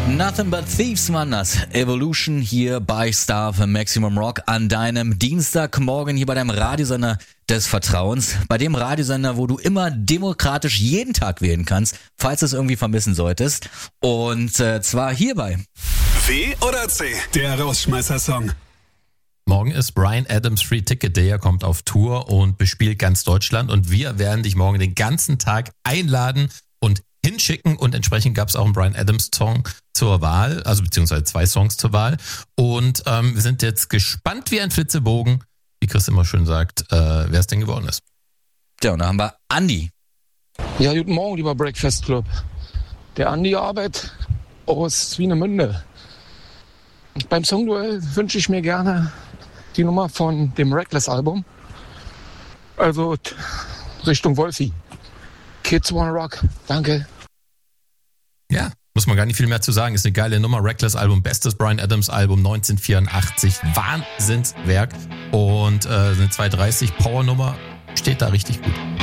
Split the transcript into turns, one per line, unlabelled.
Nothing but Thieves waren das. Evolution hier bei Star für Maximum Rock an deinem Dienstagmorgen hier bei deinem Radiosender des Vertrauens. Bei dem Radiosender, wo du immer demokratisch jeden Tag wählen kannst, falls du es irgendwie vermissen solltest. Und zwar hierbei.
W oder C? Der Rausschmeißer-Song.
Morgen ist Bryan Adams Free Ticket Day. Er kommt auf Tour und bespielt ganz Deutschland. Und wir werden dich morgen den ganzen Tag einladen und hinschicken. Und entsprechend gab es auch einen Bryan Adams Song zur Wahl, also beziehungsweise 2 Songs zur Wahl. Und wir sind jetzt gespannt wie ein Flitzebogen, wie Chris immer schön sagt, wer es denn geworden ist.
Ja, und da haben wir Andi.
Ja, guten Morgen, lieber Breakfast Club. Der Andi arbeitet aus Swinemünde. Beim Songduell wünsche ich mir gerne die Nummer von dem Reckless-Album. Also Richtung Wolfi. Kids Wanna Rock. Danke.
Ja, muss man gar nicht viel mehr zu sagen. Ist eine geile Nummer. Reckless-Album, bestes Bryan Adams-Album 1984. Wahnsinnswerk. Und eine 230 Power-Nummer steht da richtig gut.